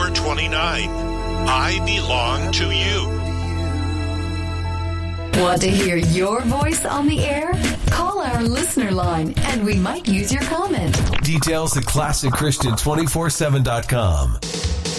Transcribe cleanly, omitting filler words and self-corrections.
number 29. I belong to you. Want to hear your voice on the air? Call our listener line and we might use your comment. Details at ClassicChristian247.com.